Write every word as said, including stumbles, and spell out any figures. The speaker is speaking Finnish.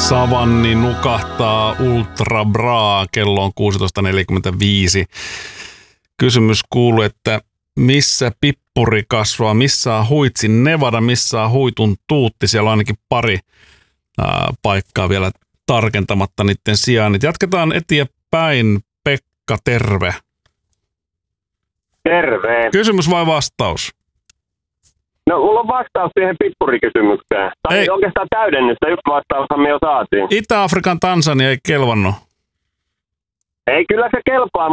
Savanni nukahtaa Ultra Bra, kello on kuusitoista neljäkymmentäviisi. Kysymys kuuluu, että missä pippuri kasvaa, missä on Huitsin Nevada, missä on Huitun Tuutti. Siellä on ainakin pari ää, paikkaa vielä tarkentamatta niiden sijainnit. Jatketaan eteenpäin. Pekka, terve. Terve. Kysymys vai vastaus? No, mulla on vastaus siihen pippurikysymykseen. Tai Ei. oikeastaan täydennystä, yksi vastaushan me jo saatiin. Itä-Afrikan Tansania ei kelvannut. Ei, kyllä se kelpaa,